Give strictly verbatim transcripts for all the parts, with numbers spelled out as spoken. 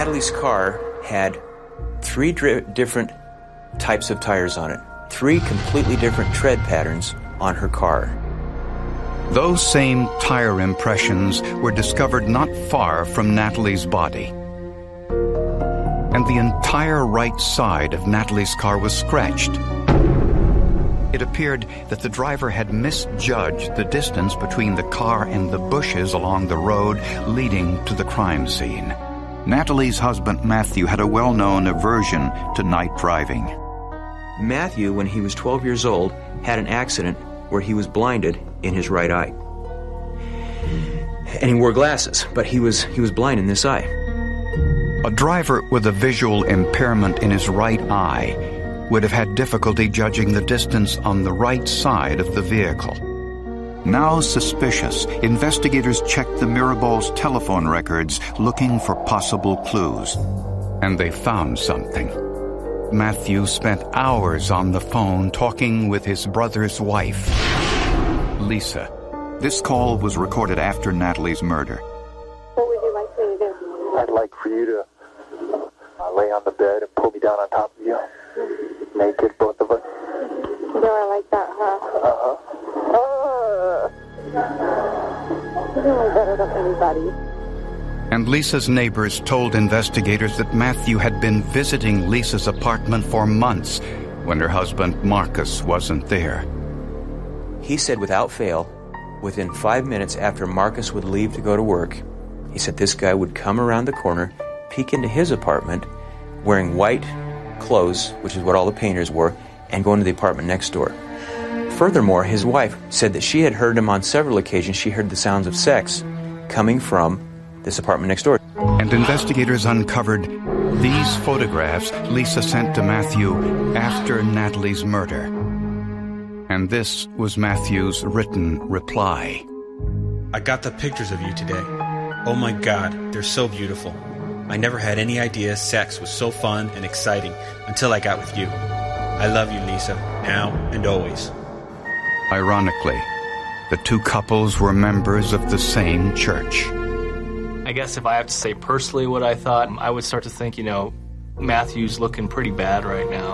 Natalie's car had three dri- different types of tires on it, three completely different tread patterns on her car. Those same tire impressions were discovered not far from Natalie's body. And the entire right side of Natalie's car was scratched. It appeared that the driver had misjudged the distance between the car and the bushes along the road leading to the crime scene. Natalie's husband, Matthew, had a well-known aversion to night driving. Matthew, when he was twelve years old, had an accident where he was blinded in his right eye. And he wore glasses, but he was he was blind in this eye. A driver with a visual impairment in his right eye would have had difficulty judging the distance on the right side of the vehicle. Now suspicious, investigators checked the Mirabals' telephone records looking for possible clues. And they found something. Matthew spent hours on the phone talking with his brother's wife, Lisa. This call was recorded after Natalie's murder. What would you like me to do? I'd like for you to uh, lay on the bed and pull me down on top of you. Naked, both of us. Do I like that, huh? Uh-huh. Oh. You're doing better than anybody. And Lisa's neighbors told investigators that Matthew had been visiting Lisa's apartment for months when her husband Marcus wasn't there. He said without fail, within five minutes after Marcus would leave to go to work, he said this guy would come around the corner, peek into his apartment, wearing white clothes, which is what all the painters wore, and go into the apartment next door. Furthermore, his wife said that she had heard him on several occasions. She heard the sounds of sex coming from this apartment next door. And investigators uncovered these photographs Lisa sent to Matthew after Natalie's murder. And this was Matthew's written reply. I got the pictures of you today. Oh my God, they're so beautiful. I never had any idea sex was so fun and exciting until I got with you. I love you, Lisa, now and always. Ironically, the two couples were members of the same church. I guess if I have to say personally what I thought, I would start to think, you know, Matthew's looking pretty bad right now.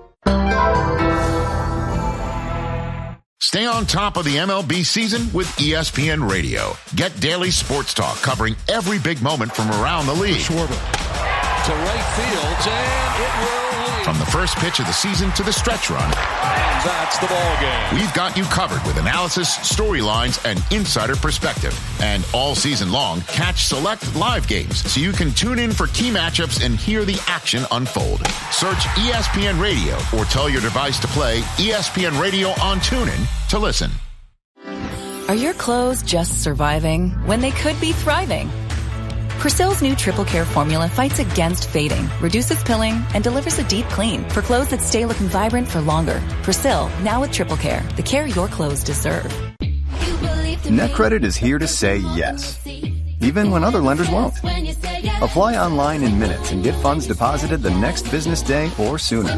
Stay on top of the M L B season with E S P N Radio. Get daily sports talk covering every big moment from around the league. Schwarber to right field, and it will lead. From the first pitch of the season to the stretch run. And that's the ball game. We've got you covered with analysis, storylines, and insider perspective. And all season long, catch select live games so you can tune in for key matchups and hear the action unfold. Search E S P N Radio or tell your device to play E S P N Radio on TuneIn to listen. Are your clothes just surviving when they could be thriving? Persil's new Triple Care formula fights against fading, reduces pilling, and delivers a deep clean for clothes that stay looking vibrant for longer. Persil, now with Triple Care, the care your clothes deserve. NetCredit is here to say yes, even when other lenders won't. Apply online in minutes and get funds deposited the next business day or sooner.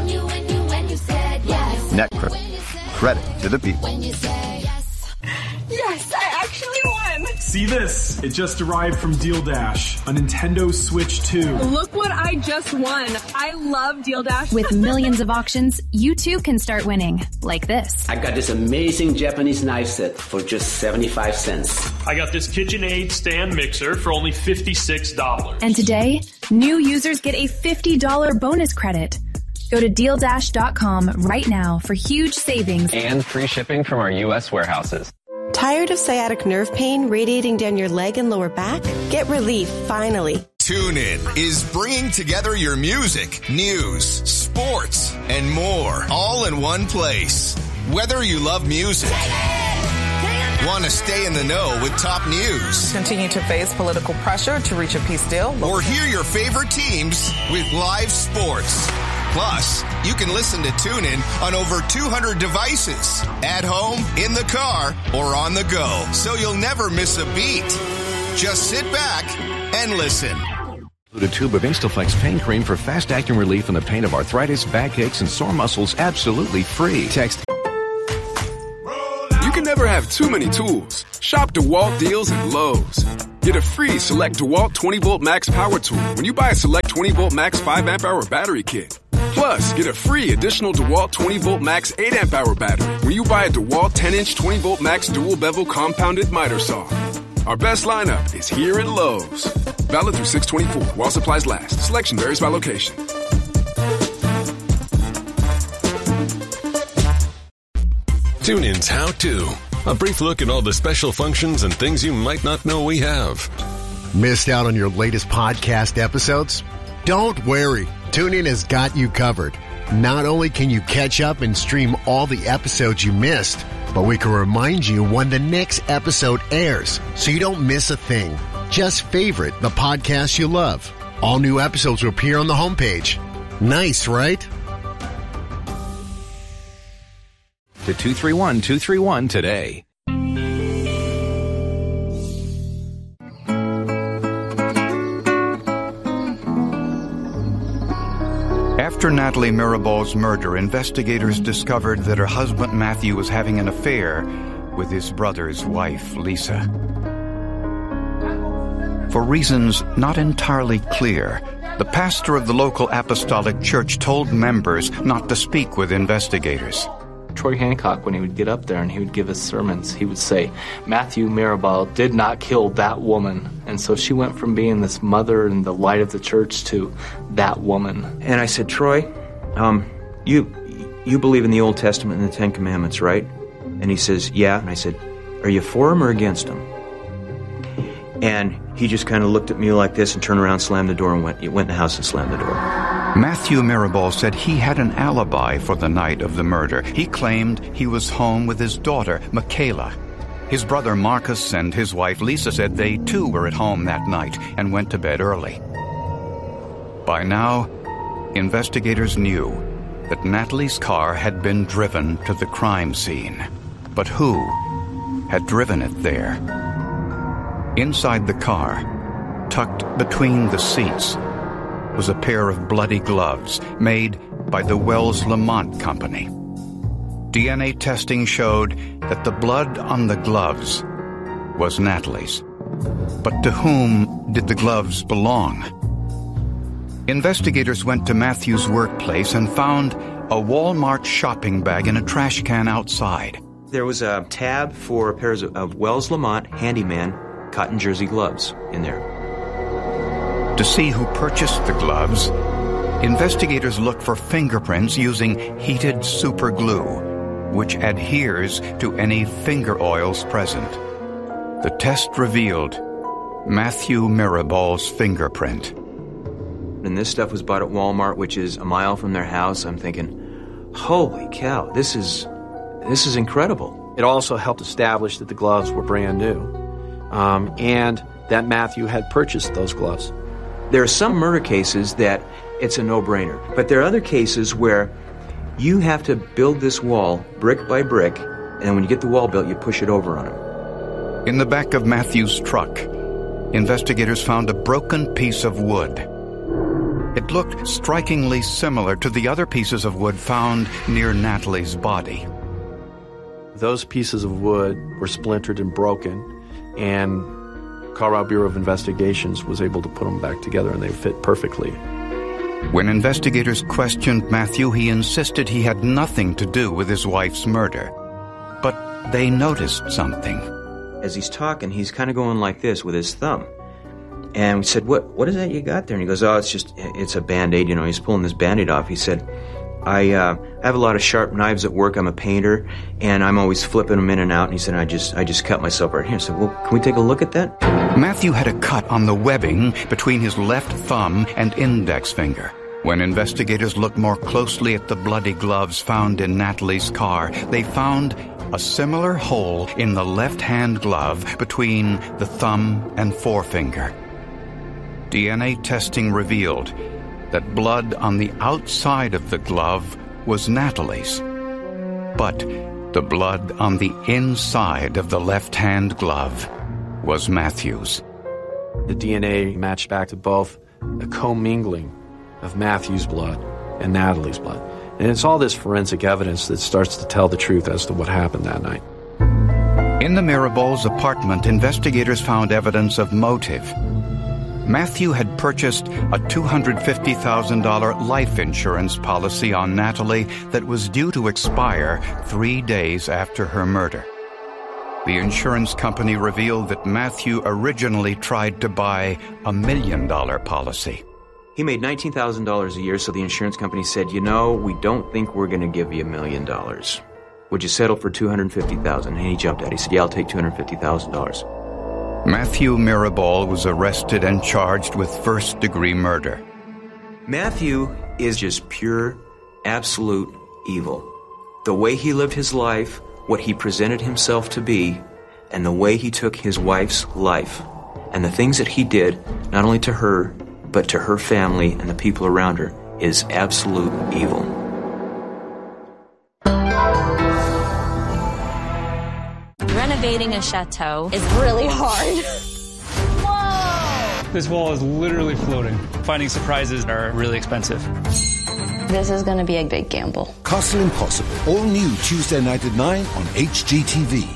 NetCredit. Credit to the people. Yes, I actually won! See this? It just arrived from Deal Dash, a Nintendo Switch two. Look what I just won. I love Deal Dash. With millions of auctions, you too can start winning. Like this. I got this amazing Japanese knife set for just seventy-five cents. I got this KitchenAid stand mixer for only fifty-six dollars. And today, new users get a fifty dollars bonus credit. Go to deal dash dot com right now for huge savings and free shipping from our U S warehouses. Tired of sciatic nerve pain radiating down your leg and lower back? Get relief, finally. TuneIn is bringing together your music, news, sports, and more, all in one place. Whether you love music, want to stay in the know with top news, continue to face political pressure to reach a peace deal, or hear your favorite teams with live sports. Plus, you can listen to TuneIn on over two hundred devices, at home, in the car, or on the go, so you'll never miss a beat. Just sit back and listen. A tube of Instaflex pain cream for fast-acting relief in the pain of arthritis, backaches, and sore muscles absolutely free. Text. You can never have too many tools. Shop DeWalt deals at Lowe's. Get a free Select DeWalt twenty volt Max Power Tool when you buy a Select twenty volt Max five amp hour battery kit. Plus, get a free additional DeWalt twenty volt Max eight amp hour battery when you buy a DeWalt ten inch twenty volt Max dual bevel compounded miter saw. Our best lineup is here at Lowe's. Valid through six twenty-four while supplies last. Selection varies by location. TuneIn's How To. A brief look at all the special functions and things you might not know we have. Missed out on your latest podcast episodes? Don't worry. TuneIn has got you covered. Not only can you catch up and stream all the episodes you missed, but we can remind you when the next episode airs so you don't miss a thing. Just favorite the podcast you love. All new episodes will appear on the homepage. Nice, right? To two three one two three one today. After Natalie Mirabal's murder, investigators discovered that her husband Matthew was having an affair with his brother's wife, Lisa. For reasons not entirely clear, the pastor of the local apostolic church told members not to speak with investigators. Troy Hancock, when he would get up there and he would give his sermons, he would say, Matthew Mirabal did not kill that woman. And so she went from being this mother and the light of the church to that woman. And I said, Troy, um, you you believe in the Old Testament and the Ten Commandments, right? And he says, yeah. And I said, are you for them or against them? And he just kind of looked at me like this and turned around, slammed the door, and went, went in the house and slammed the door. Matthew Mirabal said he had an alibi for the night of the murder. He claimed he was home with his daughter, Michaela. His brother Marcus and his wife Lisa said they too were at home that night and went to bed early. By now, investigators knew that Natalie's car had been driven to the crime scene. But who had driven it there? Inside the car, tucked between the seats, was a pair of bloody gloves made by the Wells Lamont Company. D N A testing showed that the blood on the gloves was Natalie's. But to whom did the gloves belong? Investigators went to Matthew's workplace and found a Walmart shopping bag in a trash can outside. There was a tab for a pair of Wells Lamont Handyman cotton jersey gloves in there. To see who purchased the gloves, investigators looked for fingerprints using heated super glue, which adheres to any finger oils present. The test revealed Matthew Mirabal's fingerprint. And this stuff was bought at Walmart, which is a mile from their house. I'm thinking, holy cow, this is this is incredible. It also helped establish that the gloves were brand new, um, and that Matthew had purchased those gloves. There are some murder cases that it's a no-brainer, but there are other cases where you have to build this wall brick by brick, and when you get the wall built, you push it over on them. In the back of Matthew's truck, investigators found a broken piece of wood. It looked strikingly similar to the other pieces of wood found near Natalie's body. Those pieces of wood were splintered and broken, and Colorado Bureau of Investigations was able to put them back together, and they fit perfectly. When investigators questioned Matthew, he insisted he had nothing to do with his wife's murder. But they noticed something. As he's talking, he's kind of going like this with his thumb. And we said, what What is that you got there? And he goes, oh, it's just, it's a Band-Aid. You know, he's pulling this Band-Aid off. He said, I, uh, I have a lot of sharp knives at work. I'm a painter, and I'm always flipping them in and out. And he said, I just I just cut myself right here. I said, well, can we take a look at that? Matthew had a cut on the webbing between his left thumb and index finger. When investigators looked more closely at the bloody gloves found in Natalie's car, they found a similar hole in the left-hand glove between the thumb and forefinger. D N A testing revealed that blood on the outside of the glove was Natalie's, but the blood on the inside of the left-hand glove was Matthew's. The D N A matched back to both a commingling of Matthew's blood and Natalie's blood. And it's all this forensic evidence that starts to tell the truth as to what happened that night. In the Mirabal's apartment, investigators found evidence of motive. Matthew had purchased a two hundred fifty thousand dollars life insurance policy on Natalie that was due to expire three days after her murder. The insurance company revealed that Matthew originally tried to buy a million-dollar policy. He made nineteen thousand dollars a year, so the insurance company said, you know, we don't think we're going to give you a million dollars. Would you settle for two hundred fifty thousand dollars? And he jumped at it. He said, yeah, I'll take two hundred fifty thousand dollars. Matthew Mirabal was arrested and charged with first-degree murder. Matthew is just pure, absolute evil. The way he lived his life, what he presented himself to be, and the way he took his wife's life, and the things that he did, not only to her, but to her family and the people around her, is absolute evil. Renovating a chateau is really hard. Whoa! This wall is literally floating. Finding surprises are really expensive. This is going to be a big gamble. Castle Impossible, all new Tuesday night at nine on H G T V.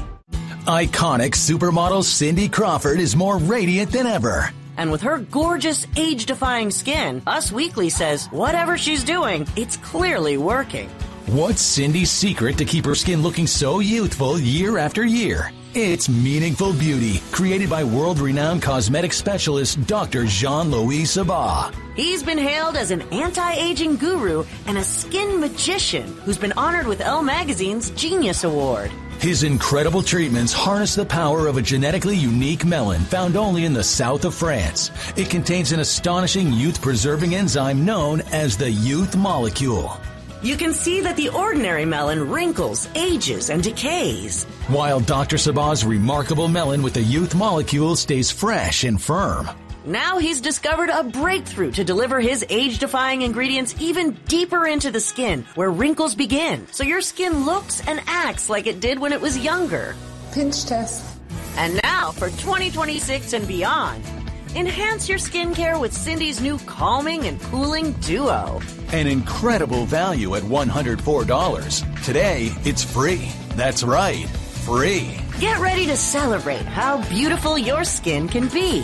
Iconic supermodel Cindy Crawford is more radiant than ever. And with her gorgeous, age-defying skin, Us Weekly says whatever she's doing, it's clearly working. What's Cindy's secret to keep her skin looking so youthful year after year? It's Meaningful Beauty, created by world-renowned cosmetic specialist Doctor Jean-Louis Sabah. He's been hailed as an anti-aging guru and a skin magician who's been honored with Elle Magazine's Genius Award. His incredible treatments harness the power of a genetically unique melon found only in the south of France. It contains an astonishing youth-preserving enzyme known as the youth molecule. You can see that the ordinary melon wrinkles, ages, and decays, while Doctor Sabah's remarkable melon with the youth molecule stays fresh and firm. Now he's discovered a breakthrough to deliver his age-defying ingredients even deeper into the skin, where wrinkles begin, so your skin looks and acts like it did when it was younger. Pinch test. And now for twenty twenty-six and beyond, enhance your skincare with Cindy's new Calming and Cooling Duo. An incredible value at one hundred four dollars. Today, it's free. That's right, free. Get ready to celebrate how beautiful your skin can be.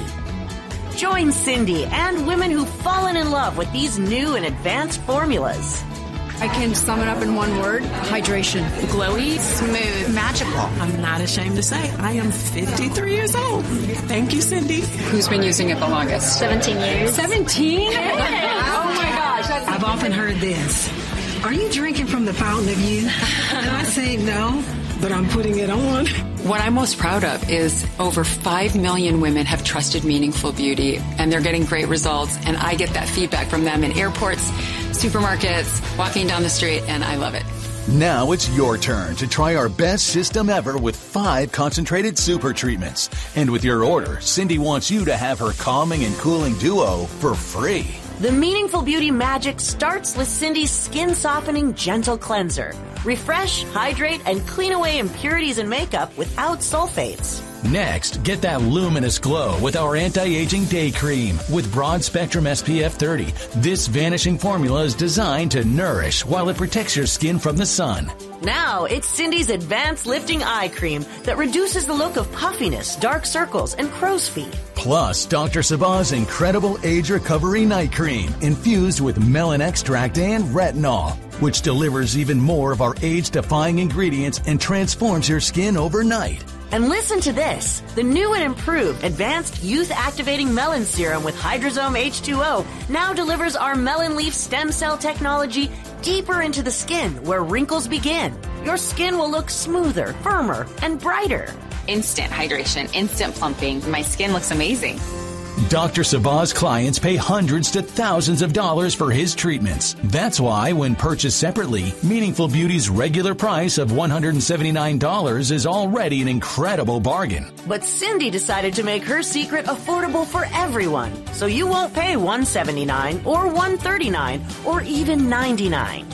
Join Cindy and women who've fallen in love with these new and advanced formulas. I can sum it up in one word: hydration. Glowy, smooth, magical. I'm not ashamed to say I am fifty-three years old. Thank you, Cindy. Who's been using it the longest? seventeen years. seventeen? Yeah. Oh my gosh. That's I've often heard this. Are you drinking from the fountain of youth? And I say no, but I'm putting it on. What I'm most proud of is over five million women have trusted Meaningful Beauty, and they're getting great results, and I get that feedback from them in airports, supermarkets, walking down the street, and I love it. Now it's your turn to try our best system ever with five concentrated super treatments. And with your order, Cindy wants you to have her Calming and Cooling Duo for free. The Meaningful Beauty magic starts with Cindy's skin-softening gentle cleanser. Refresh, hydrate, and clean away impurities in makeup without sulfates. Next, get that luminous glow with our anti-aging day cream with broad-spectrum S P F thirty. This vanishing formula is designed to nourish while it protects your skin from the sun. Now, it's Cindy's advanced lifting eye cream that reduces the look of puffiness, dark circles, and crow's feet. Plus, Doctor Sabah's incredible age recovery night cream infused with melon extract and retinol, which delivers even more of our age-defying ingredients and transforms your skin overnight. And listen to this. The new and improved Advanced Youth Activating Melon Serum with Hydrosome H two O now delivers our melon leaf stem cell technology deeper into the skin where wrinkles begin. Your skin will look smoother, firmer, and brighter. Instant hydration, instant plumping. My skin looks amazing. Doctor Sabah's clients pay hundreds to thousands of dollars for his treatments. That's why, when purchased separately, Meaningful Beauty's regular price of one hundred seventy-nine dollars is already an incredible bargain. But Cindy decided to make her secret affordable for everyone, so you won't pay one hundred seventy-nine dollars or one hundred thirty-nine dollars or even ninety-nine dollars.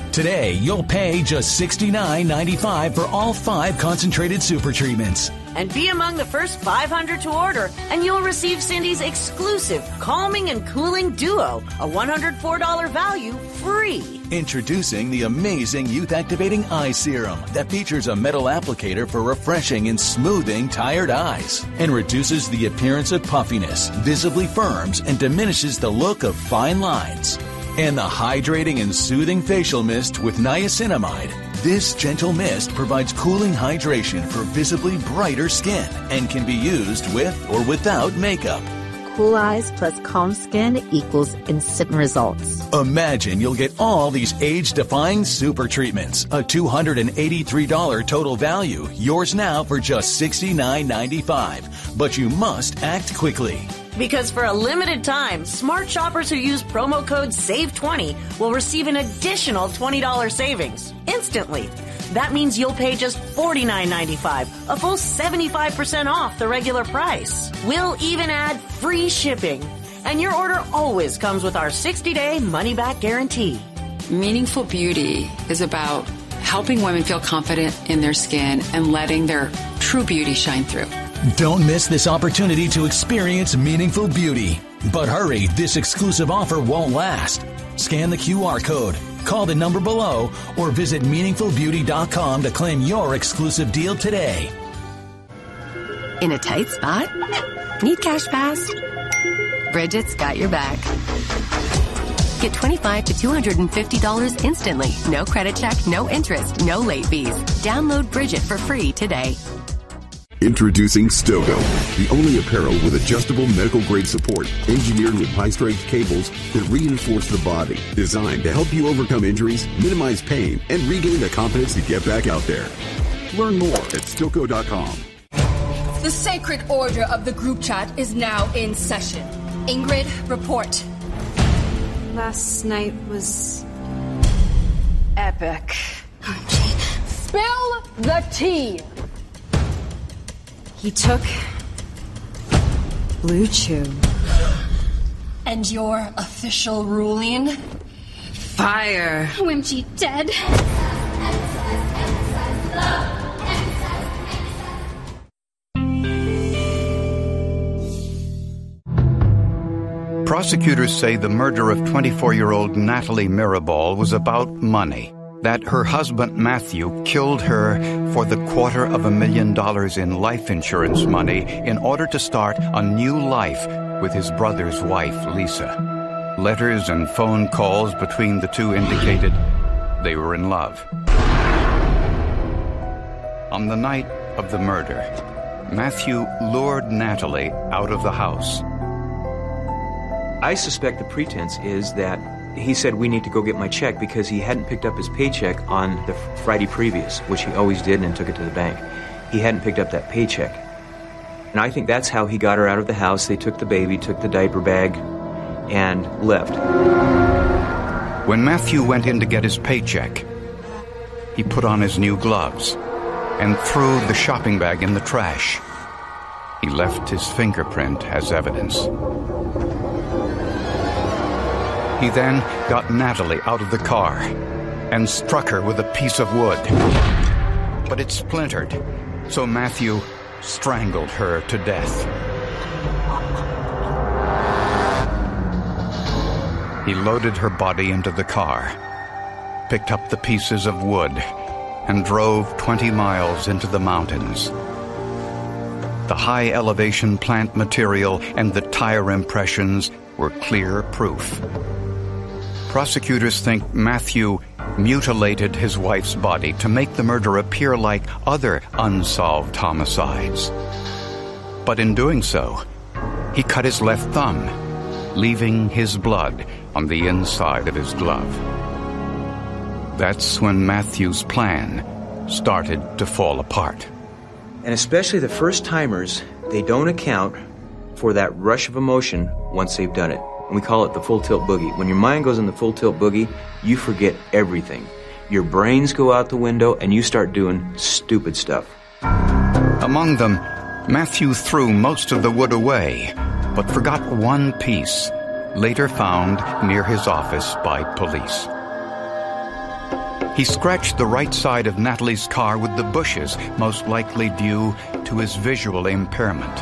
Today, you'll pay just sixty-nine ninety-five for all five concentrated super treatments. And be among the first five hundred to order, and you'll receive Cindy's exclusive Calming and Cooling Duo, a one hundred four dollars value, free. Introducing the amazing Youth Activating Eye Serum that features a metal applicator for refreshing and smoothing tired eyes and reduces the appearance of puffiness, visibly firms, and diminishes the look of fine lines. And the hydrating and soothing facial mist with niacinamide. This gentle mist provides cooling hydration for visibly brighter skin and can be used with or without makeup. Cool eyes plus calm skin equals instant results. Imagine you'll get all these age-defying super treatments, a two hundred eighty-three dollars total value, yours now for just sixty-nine ninety-five. But you must act quickly. Because for a limited time, smart shoppers who use promo code save twenty will receive an additional twenty dollars savings instantly. That means you'll pay just forty-nine ninety-five, a full seventy-five percent off the regular price. We'll even add free shipping. And your order always comes with our sixty-day money-back guarantee. Meaningful Beauty is about helping women feel confident in their skin and letting their true beauty shine through. Don't miss this opportunity to experience meaningful beauty. But hurry, this exclusive offer won't last. Scan the Q R code, call the number below, or visit meaningful beauty dot com to claim your exclusive deal today. In a tight spot? Need cash fast? Bridget's got your back. Get twenty-five to two hundred fifty dollars instantly. No credit check, no interest, no late fees. Download Bridget for free today. Introducing Stogo, the only apparel with adjustable medical-grade support, engineered with high-strength cables that reinforce the body, designed to help you overcome injuries, minimize pain, and regain the confidence to get back out there. Learn more at Stoco dot com. The sacred order of the group chat is now in session. Ingrid, report. Last night was epic. Spill the tea. He took Blue Chew. And your official ruling? Fire. O M G, dead. Prosecutors say the murder of twenty-four-year-old Natalie Mirabal was about money. That her husband Matthew killed her for the quarter of a million dollars in life insurance money in order to start a new life with his brother's wife, Lisa. Letters and phone calls between the two indicated they were in love. On the night of the murder, Matthew lured Natalie out of the house. I suspect the pretense is that he said, we need to go get my check, because he hadn't picked up his paycheck on the Friday previous, which he always did, and then took it to the bank. He hadn't picked up that paycheck. And I think that's how he got her out of the house. They took the baby, took the diaper bag, and left. When Matthew went in to get his paycheck, he put on his new gloves and threw the shopping bag in the trash. He left his fingerprint as evidence. He then got Natalie out of the car and struck her with a piece of wood. But it splintered, so Matthew strangled her to death. He loaded her body into the car, picked up the pieces of wood, and drove twenty miles into the mountains. The high-elevation plant material and the tire impressions were clear proof. Prosecutors think Matthew mutilated his wife's body to make the murder appear like other unsolved homicides. But in doing so, he cut his left thumb, leaving his blood on the inside of his glove. That's when Matthew's plan started to fall apart. And especially the first-timers, they don't account for that rush of emotion once they've done it. And we call it the full tilt boogie. When your mind goes in the full tilt boogie, you forget everything. Your brains go out the window and you start doing stupid stuff. Among them, Matthew threw most of the wood away, but forgot one piece, later found near his office by police. He scratched the right side of Natalie's car with the bushes, most likely due to his visual impairment.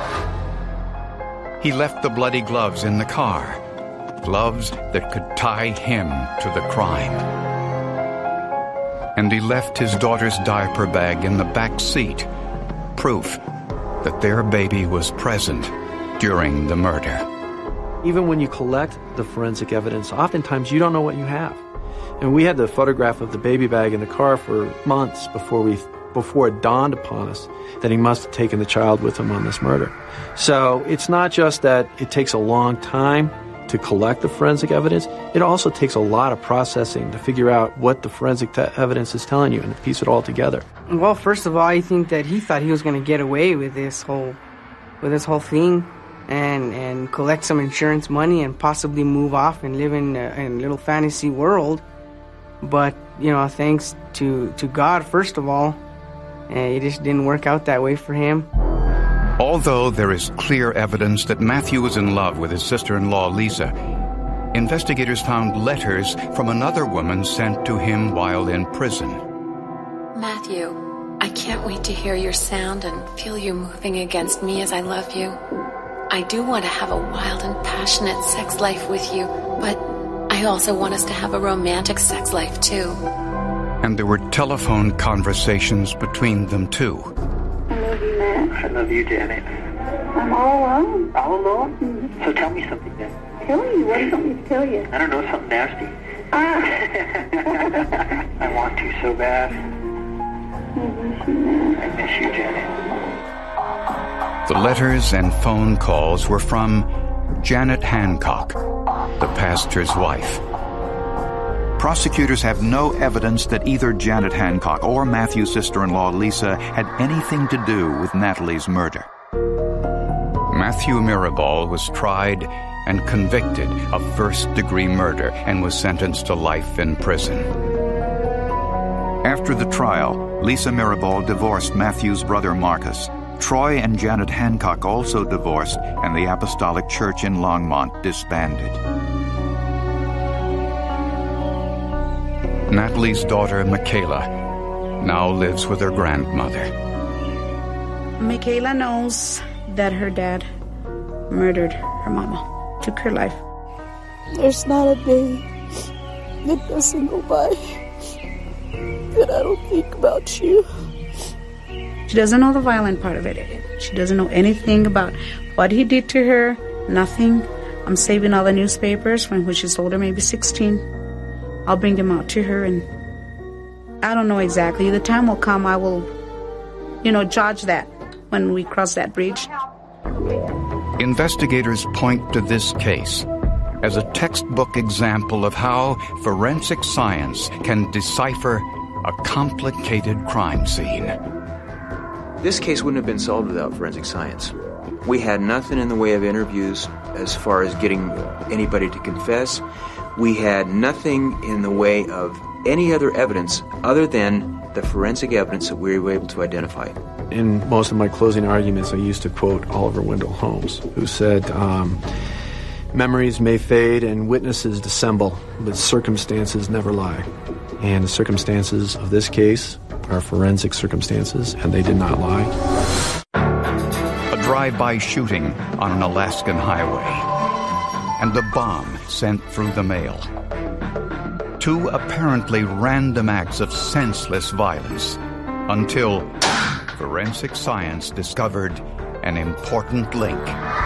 He left the bloody gloves in the car, gloves that could tie him to the crime. And he left his daughter's diaper bag in the back seat, proof that their baby was present during the murder. Even when you collect the forensic evidence, oftentimes you don't know what you have. And we had the photograph of the baby bag in the car for months before we before it dawned upon us that he must have taken the child with him on this murder. So it's not just that it takes a long time to collect the forensic evidence, it also takes a lot of processing to figure out what the forensic te- evidence is telling you and to piece it all together. Well, first of all, I think that he thought he was going to get away with this whole with this whole thing and and collect some insurance money and possibly move off and live in a, in a little fantasy world. But, you know, thanks to, to God, first of all, uh, it just didn't work out that way for him. Although there is clear evidence that Matthew was in love with his sister-in-law, Lisa, investigators found letters from another woman sent to him while in prison. Matthew, I can't wait to hear your sound and feel you moving against me as I love you. I do want to have a wild and passionate sex life with you, but I also want us to have a romantic sex life, too. And there were telephone conversations between them, too. I love you, Matt. I love you, Janet. I'm all alone. All alone? Mm-hmm. So tell me something, then. Tell me? What do you want me to tell you? I don't know, something nasty. Ah. I want to so bad. I miss you, Matt. I miss you, Janet. The letters and phone calls were from Janet Hancock, the pastor's wife. Prosecutors have no evidence that either Janet Hancock or Matthew's sister-in-law Lisa had anything to do with Natalie's murder. Matthew Mirabal was tried and convicted of first-degree murder and was sentenced to life in prison. After the trial, Lisa Mirabal divorced Matthew's brother Marcus. Troy and Janet Hancock also divorced, and the Apostolic Church in Longmont disbanded. Natalie's daughter, Michaela, now lives with her grandmother. Michaela knows that her dad murdered her mama, took her life. There's not a day that doesn't go by that I don't think about you. She doesn't know the violent part of it. She doesn't know anything about what he did to her, nothing. I'm saving all the newspapers from when she's older, maybe sixteen. I'll bring them out to her, and I don't know exactly. The time will come, I will, you know, judge that when we cross that bridge. Investigators point to this case as a textbook example of how forensic science can decipher a complicated crime scene. This case wouldn't have been solved without forensic science. We had nothing in the way of interviews as far as getting anybody to confess. We had nothing in the way of any other evidence other than the forensic evidence that we were able to identify. In most of my closing arguments, I used to quote Oliver Wendell Holmes, who said, um, memories may fade and witnesses dissemble, but circumstances never lie. And the circumstances of this case are forensic circumstances, and they did not lie. A drive-by shooting on an Alaskan highway, and a bomb sent through the mail. Two apparently random acts of senseless violence, until forensic science discovered an important link.